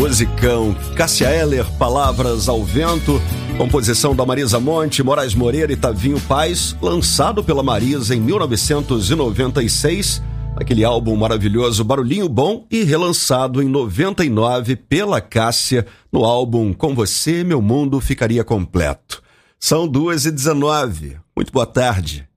Musicão, Cássia Eller, Palavras ao Vento, composição da Marisa Monte, Moraes Moreira e Tavinho Paz, lançado pela Marisa em 1996, aquele álbum maravilhoso Barulhinho Bom, e relançado em 99 pela Cássia no álbum Com Você Meu Mundo Ficaria Completo. São 2h19. Muito boa tarde.